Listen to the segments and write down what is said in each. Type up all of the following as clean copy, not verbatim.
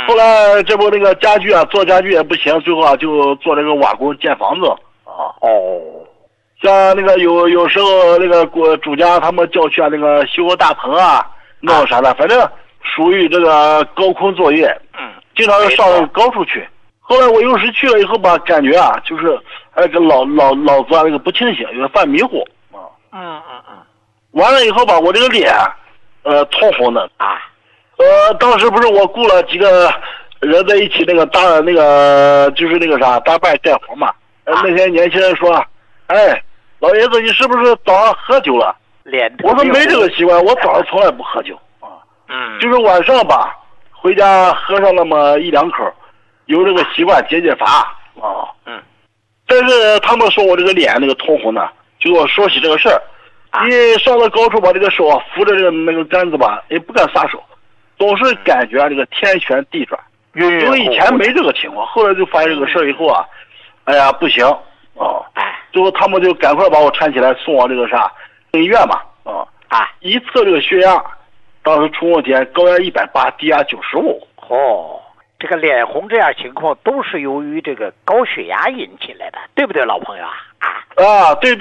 后来这不那个家具啊，做家具也不行，最后啊就做这个瓦工建房子啊。像那个有时候那个主家他们叫去啊，那个修个大棚啊，弄啥的，反正属于这个高空作业，经常要上高处去。后来我有时去了以后吧，感觉啊，就是这个脑子啊那个不清醒，有点犯迷糊啊。完了以后吧，我这个脸通红的啊。当时不是我雇了几个人在一起那个就是那个啥搭伴干活嘛。那些年轻人说，哎，老爷子你是不是早上喝酒了？我说没这个习惯，我早上从来不喝酒啊。就是晚上吧，回家喝上那么1-2口。有这个习惯解乏啊，但是他们说我这个脸那个通红呢，就给我说起这个事儿。一上了高处把这个手啊扶着这个那个杆子吧，也不敢撒手，总是感觉这个天旋地转。因为以前没这个情况，后来就发现这个事儿以后啊，哎呀不行啊，最后他们就赶快把我搀起来送往这个啥医院嘛一测这个血压，当时出问题，高压180，低压95。 这个脸红这样情况都是由于这个高血压引起来的，对不对，老朋友对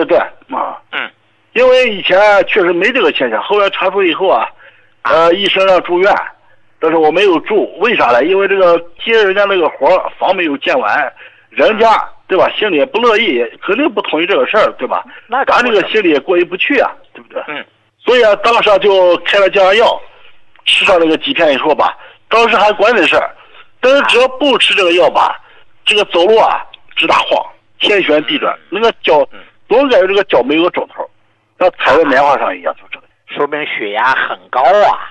因为以前确实没这个现象，后来查出以后啊，医生让住院，但是我没有住，为啥呢？因为这个接人家那个活房没有建完，人家对吧，心里也不乐意，肯定不同意这个事儿，对吧？咱这个心里也过意不去啊，对不对？所以啊，当时就开了降压药，吃上那个几片以后吧。当时还管这事儿，但是只要不吃这个药吧，这个走路啊直打晃，天旋地转，那个脚总感觉这个脚没有个肿头，像踩在棉花上一样，就这个。 说明血压很高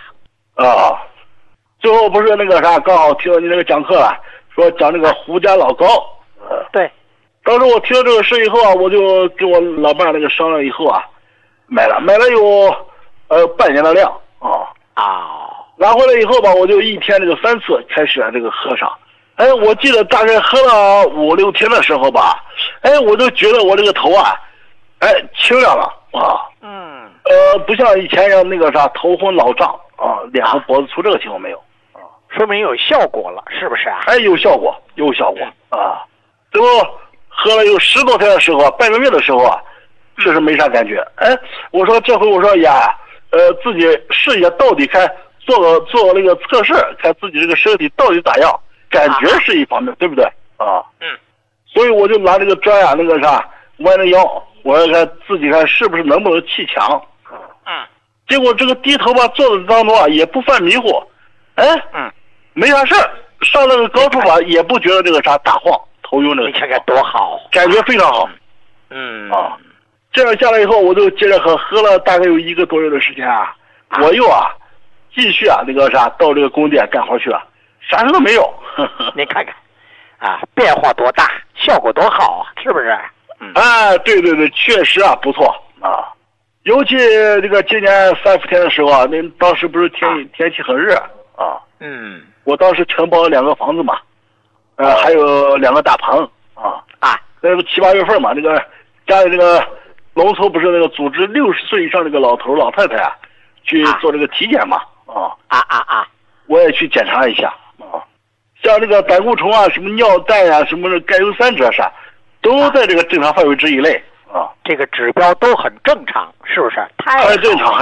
最后不是那个啥，刚好听到你那个讲课了，说讲这个胡家老高。 对。 当时我听到这个事以后啊，我就跟我老伴那个商量以后啊，买了有半年的量拿回来以后吧，我就一天这个3次开始这个喝上。我记得大概喝了5-6天的时候吧，我就觉得我这个头啊，清亮了不像以前一样那个啥头昏脑胀脸和脖子粗，这个情况没有说明有效果了，是不是有效果最后喝了有10多天的时候，半个月的时候啊，确实没啥感觉。我说这回我说呀，自己试一下，到底看。做那个测试，看自己这个身体到底咋样，感觉是一方面，对不对所以我就拿这个砖那个啥弯着腰，我要看自己看是不是能不能气强结果这个低头吧做的当中啊也不犯迷糊没啥事儿，上那个高处吧也不觉得这个啥打晃头晕这个， 你看看多好， 感觉非常好这样下来以后，我就接着喝了大概有1个多月的时间我又继续那个啥到这个工地干活去了，啥事都没有你看看变化多大，效果多好是不是对，确实不错尤其这个今年3-4天的时候那当时不是天气很热我当时承包了2个房子嘛还有2个大棚那个7-8月份嘛，这个家里这个农村不是那个组织60岁以上这个老头老太太去做这个体检嘛我也去检查一下像这个胆固醇什么尿蛋什么钙油三酯啥，都在这个正常范围之以内这个指标都很正常，是不是？ 还正常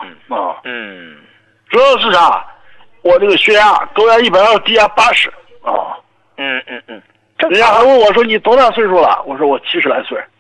主要是啥？我这个血压高压120，低压80人家还问我说你多大岁数了？我说我70来岁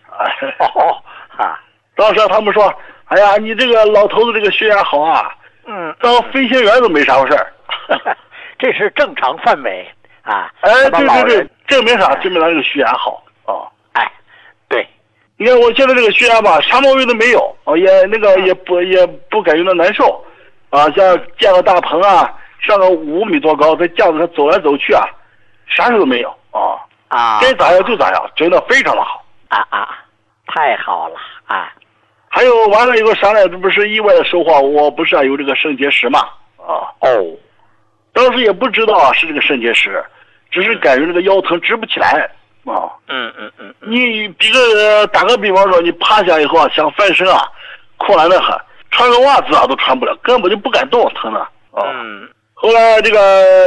当时他们说，哎呀，你这个老头子这个血压好当飞行员都没啥事儿这是正常范围对，证明啥？证明他这个血压好对， 你看我现在这个血压吧，啥毛病都没有也不感觉到难受像建个大棚上个5米多高，在架子上走来走去啥事都没有该咋样就咋样，真的非常的好太好了还有完了以后啥呢？这不是意外的收获，我不是有这个肾结石嘛当时也不知道是这个肾结石，只是感觉这个腰疼直不起来你打个比方说，你趴下以后想翻身困难的很，穿个袜子都穿不了，根本就不敢动，疼的后来这个